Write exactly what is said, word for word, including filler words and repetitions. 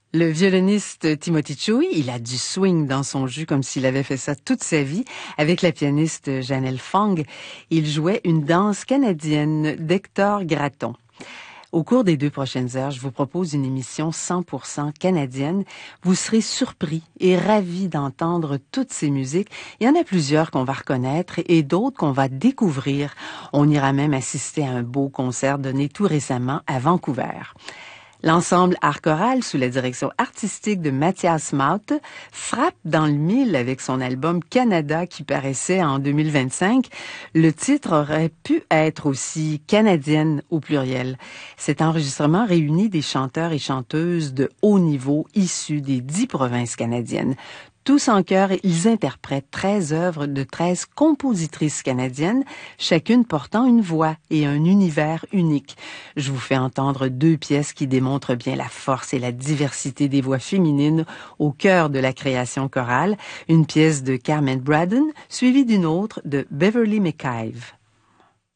Le violoniste Timothy Choi, il a du swing dans son jus comme s'il avait fait ça toute sa vie. Avec la pianiste Janelle Fong, il jouait une danse canadienne d'Hector Gratton. Au cours des deux prochaines heures, je vous propose une émission cent pour cent canadienne. Vous serez surpris et ravis d'entendre toutes ces musiques. Il y en a plusieurs qu'on va reconnaître et d'autres qu'on va découvrir. On ira même assister à un beau concert donné tout récemment à Vancouver. L'ensemble Art Choral, sous la direction artistique de Mathias Maute, frappe dans le mille avec son album Canada qui paraissait en deux mille vingt-cinq. Le titre aurait pu être aussi canadienne au pluriel. Cet enregistrement réunit des chanteurs et chanteuses de haut niveau issus des dix provinces canadiennes. Tous en chœur, ils interprètent treize œuvres de treize compositrices canadiennes, chacune portant une voix et un univers unique. Je vous fais entendre deux pièces qui démontrent bien la force et la diversité des voix féminines au cœur de la création chorale. Une pièce de Carmen Braden, suivie d'une autre de Beverly McIve.